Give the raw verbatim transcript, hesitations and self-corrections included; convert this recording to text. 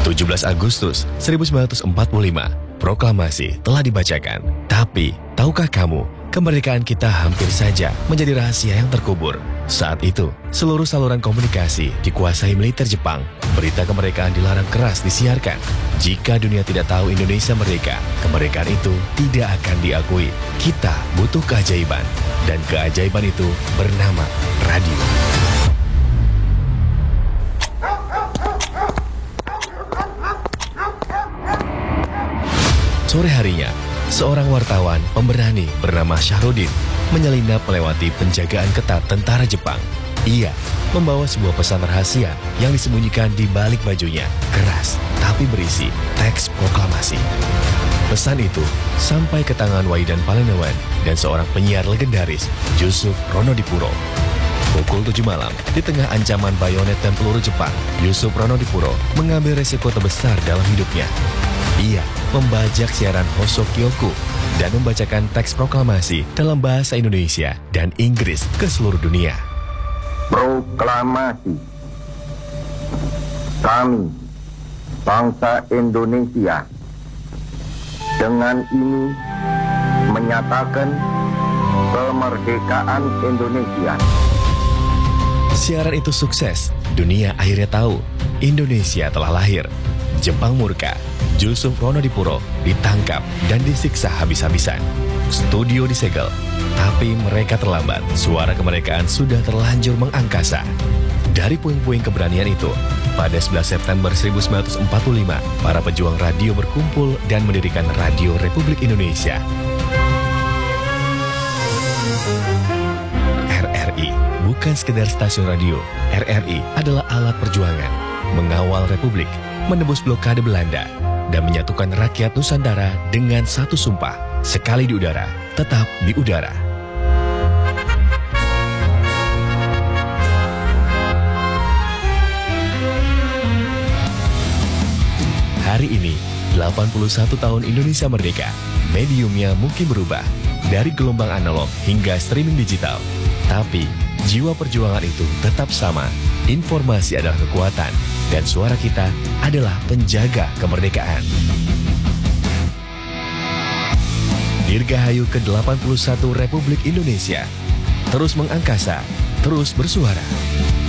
tujuh belas Agustus seribu sembilan ratus empat puluh lima, proklamasi telah dibacakan. Tapi, tahukah kamu, kemerdekaan kita hampir saja menjadi rahasia yang terkubur. Saat itu, seluruh saluran komunikasi dikuasai militer Jepang. Berita kemerdekaan dilarang keras disiarkan. Jika dunia tidak tahu Indonesia merdeka, kemerdekaan itu tidak akan diakui. Kita butuh keajaiban, dan keajaiban itu bernama radio. Sore harinya, seorang wartawan pemberani bernama Syahrudin menyelinap melewati penjagaan ketat tentara Jepang. Ia membawa sebuah pesan rahasia yang disembunyikan di balik bajunya, keras tapi berisi teks proklamasi. Pesan itu sampai ke tangan Waidan Palenawan dan seorang penyiar legendaris, Yusuf Ronodipuro. Pukul tujuh malam, di tengah ancaman bayonet dan peluru Jepang, Yusuf Ronodipuro mengambil resiko terbesar dalam hidupnya. Ia membajak siaran Hosokyoku dan membacakan teks proklamasi dalam bahasa Indonesia dan Inggris ke seluruh dunia. Proklamasi. Kami, bangsa Indonesia, dengan ini menyatakan kemerdekaan Indonesia. Siaran itu sukses. Dunia akhirnya tahu Indonesia telah lahir. Jepang murka. Yusuf Ronodipuro ditangkap dan disiksa habis-habisan. Studio disegel, tapi mereka terlambat. Suara kemerdekaan sudah terlanjur mengangkasa. Dari puing-puing keberanian itu, pada sebelas September seribu sembilan ratus empat puluh lima, para pejuang radio berkumpul dan mendirikan Radio Republik Indonesia. R R I bukan sekedar stasiun radio. R R I adalah alat perjuangan, mengawal Republik, menembus blokade Belanda, dan menyatukan rakyat Nusantara dengan satu sumpah, sekali di udara, tetap di udara. Hari ini, delapan puluh satu tahun Indonesia merdeka, mediumnya mungkin berubah, dari gelombang analog hingga streaming digital. Tapi, jiwa perjuangan itu tetap sama. Informasi adalah kekuatan, dan suara kita adalah penjaga kemerdekaan. Dirgahayu ke delapan puluh satu Republik Indonesia, terus mengangkasa, terus bersuara.